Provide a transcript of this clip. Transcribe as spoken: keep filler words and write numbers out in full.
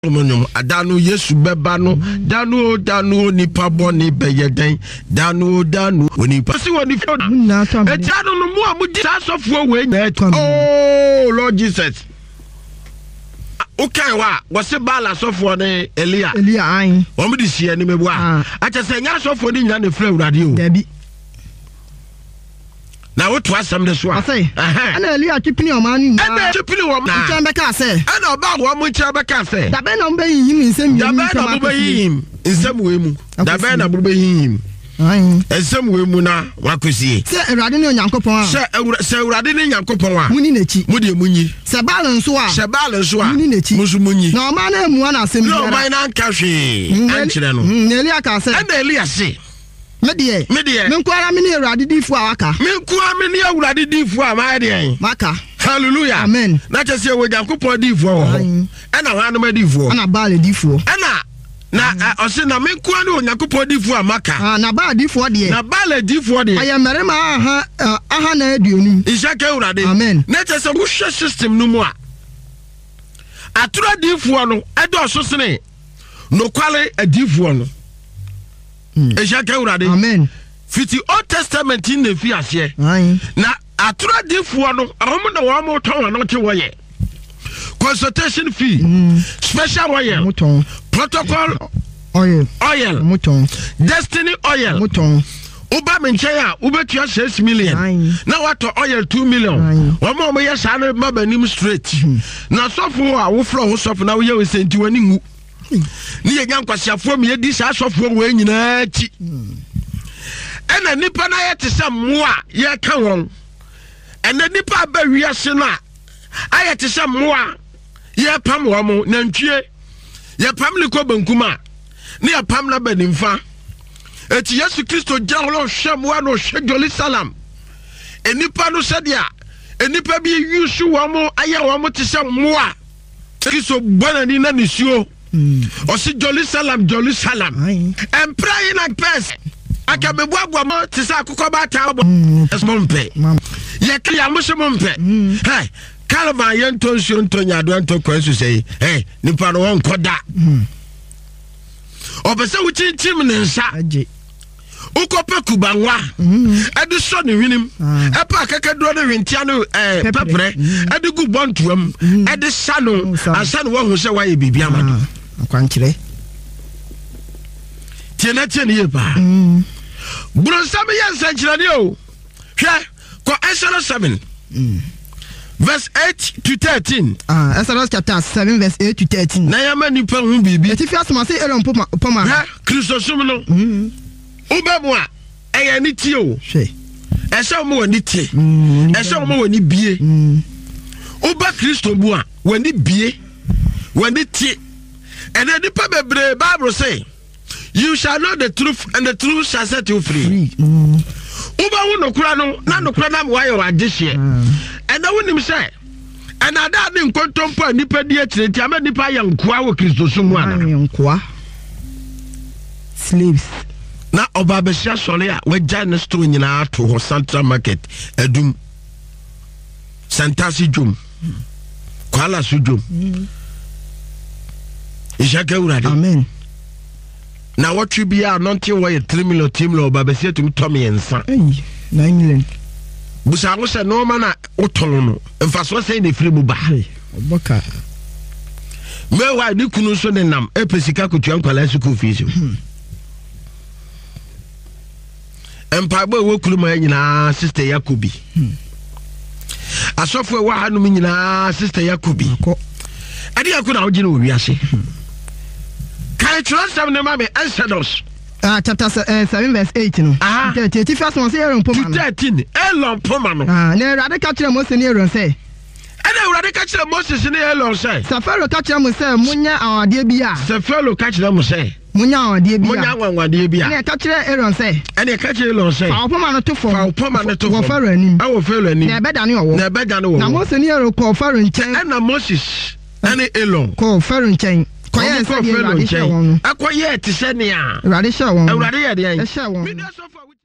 Monyum adanu Yesu beba no danu danu nipa boni beyeden danu danu oni pasi woni fi na to e danu no mu amudi asofo we nya oh Lord Jesus okay wa wose bala asofo ne Elia Elia an o mu di sie ni mebu a acha se nya asofo ni nya ne fra urade o dabi na woto asam de so a ana Elia tipini o ma ni ana tipini o ma ncha beka se ana ba wo mu ncha beka se da be na mbe yim nsem da be na mbe yim nsem we mu da be na mbe yim ai nsem we mu na wakosie se Ewurade ne Onyankopon a se se Ewurade ne Nyankopon a muni nechi mu de munyi se balance so a se balance so a muni nechi musu munyi na o ma na emu na asem no ma na nka hwe ankyere no na Elia ka se ana Elia se medie medie menkwara me ne Ewurade difo a waka menkwara me ne Ewurade difo a ma de waka hallelujah amen na chese wo Nyankopon difo wo ana hwa no ma difo ana baale difo ana na ose na menkwara ne Nyankopon difo a maka ah na baale difo de na baale difo de aye merema aha aha na aduonu ishaka Ewurade amen na chese wo hwe system no mu a atura difo no edo so sene no kwale adifo no ishaka Ewurade amen fiti Old Testament in the fi ase na atura difo no ahom na wo mo ton no te wo ye consultation fee mm. special oil muton protocol oil oil muton destiny oil muton uba menchaya ubetua six million Aye. Na wato oil two million wo mo mo ye sa na mabanim straight mm. Na sofo a wo flo ho sofo na wo ye we senti wani ngu ni ye nyankwasiafo me di sa sofo wo nyina chi ena nipa na ye tese moa ye ka won ena nipa ba wiase na aye tese moa ye pam wo mo nantwie ye pam liko bankuma ni ye pam na banimfa eti Yesu Kristo jalo hwemo no hwe Jerusalem enipa no sedia enipa bi yusu wo mo aye wo mo tese moa Kristo bana ni na nisuo o si Jerusalem Jerusalem em pray na pes aka bebu agwa mo tese akukọ ba ta obo esmompe ye kya mo shompe hey Calvin yento nsuo ntonya do nto kwansu sei hey nipa no won koda obese wuchinchim ne nsa ukope kubanwa edi so ne hwinim epa kakaduro ne hwentia no eh pepre edi gu bontuam edi sano ansa no wo se waye bibia mado akwankyere tiena tiena ye ba bronsam ye nsankyerane o hwe ko Exodus seven verse eight to thirteen. Ah, Exodus chapter seven verse eight to thirteen. Na ya mani pa hu bibi. Eti fi asoma se Aaron poma poma. Ha, Kristo sum no. Mhm. Ubemu a eye ni tie o. Hwe. Ese mo woni tie. Ese mo woni bie. Mhm. Uba Kristo bu a woni bie. Woni tie. And then the Bible Bible say, you shall know the truth and the truth shall set you free. Mm. Uba wo no kura no, na no kura na mo ayo adihye. And na wonim say, and ada de nkontompo nipa di akire ti ama nipa ya nkoa wo Kristo so mu ana. Nkoa. Slaves. Na oba be sia sole a we ja ne store nyina to ho Central Market adum. Santasi jom. Kwala su jom. Ishaka Ewurade. Amen. Na what you be are not why three million team lo ba be se to Tommy ensa. Eh, nine million. Busa go se no man na oton no. Emfa so say na free mu ba. Oboka. Me wa ni kunu so ne nam e pesika kotua nkwala school fees. Empa bo wo kulu ma nyina sister Yakobi. Asofo e wa hanu nyina sister Yakobi. Ade akuna ogine wo wiase. Can trust them ne mame Exodus. Ah, chapter uh, seven verse eight no. Ah. thirty first one say Aaron poma no. thirteen Elon poma no. Ah, na Ewurade ka kire Moses ne Aaron say. Ade Ewurade ka kire Moses ne Elon say. Safaro ka kire mo say munya awade bi a. Safaro ka kire mo say. Munya awade bi a. Munya awade bi a. Na ka kire Aaron say. Ade ka kire Elon say. Fa poma no to fo. Fa poma no to fo. Wo Faro anim. Ah wo Faro anim. Na beda ne owo. Na beda ne owo. Na Moses ne Aaron ko Faro nchen. Na Moses ane Elon. Ko Faro nchen. Koye se di Ewurade hye won no. Akoye ti se ne a. Ewurade hye won. Ewurade ye de an. Hye won.